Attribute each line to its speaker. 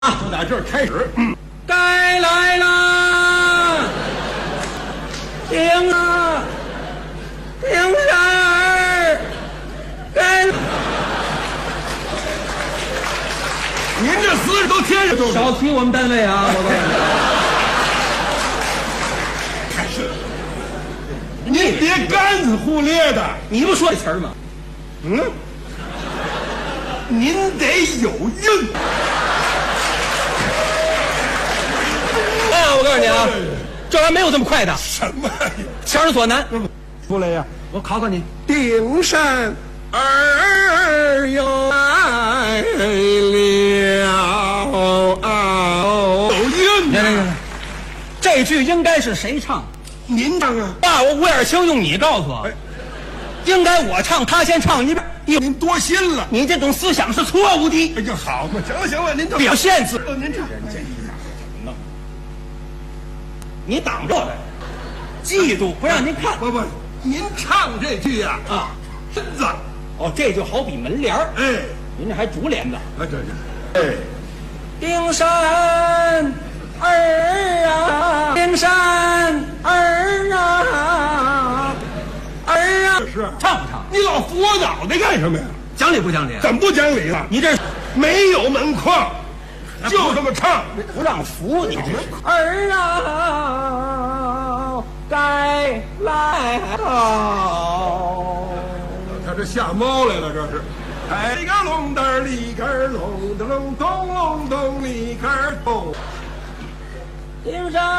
Speaker 1: 就打这儿开始。
Speaker 2: 该来啦！丁啊，丁山儿，该。
Speaker 1: 您这姿势都贴着就是。
Speaker 2: 少提我们单位啊！我告诉你，
Speaker 1: 您别干子胡咧的。
Speaker 2: 你不说这词儿吗？
Speaker 1: 嗯，您得有硬。
Speaker 2: 我告诉你啊，这玩意没有这么快的，
Speaker 1: 什么呀？
Speaker 2: 强人所难。
Speaker 1: 胡咧呀！
Speaker 2: 我考考你，
Speaker 1: 丁山儿又来了，有硬啊！
Speaker 2: 这句应该是谁唱？
Speaker 1: 您唱啊！
Speaker 2: 爸，我吴眼清用你告诉我，应该我唱，他先唱一遍。
Speaker 1: 您多心了。
Speaker 2: 你这种思想是错误的。
Speaker 1: 哎呀，好嘛，行了行了，您这
Speaker 2: 表现自
Speaker 1: 您唱。
Speaker 2: 你挡着的，嫉妒不让您看。
Speaker 1: 不，您唱这句呀身子，
Speaker 2: 哦，这就好比门帘儿。
Speaker 1: 哎，
Speaker 2: 您这还竹帘子。
Speaker 1: 哎，
Speaker 2: 丁山儿啊，丁山儿啊，儿啊，
Speaker 1: 是
Speaker 2: 唱不唱？
Speaker 1: 你老扶我脑袋干什么呀？
Speaker 2: 讲理不讲理？
Speaker 1: 怎么不讲理了？
Speaker 2: 你这
Speaker 1: 没有门框，就这么唱。
Speaker 2: 不让扶你这是。儿啊，该来了。
Speaker 1: 他这下猫来了，这是。哎个隆噔儿里根儿隆噔隆咚隆咚里根儿咚。
Speaker 2: 丁山。